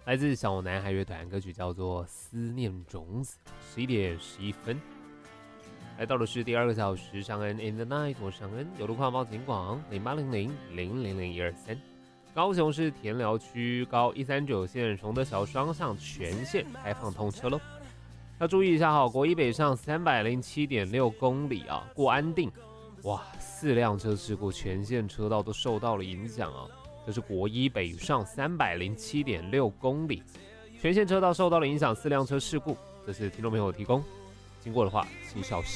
来自小男孩乐团，歌曲叫做《思念种子》。11点11分，来到的是第2个小时，尚恩 in the night， 我尚恩，有路况报警广0800000123。高雄市田寮区高139线崇德桥双向全线开放通车喽，要注意一下哈，国一北上307.6公里啊，过安定，哇，4辆车事故，全线车道都受到了影响啊。这是国一北上307.6公里，全线车道受到了影响，4辆车事故。这是听众朋友提供，经过的话请小心。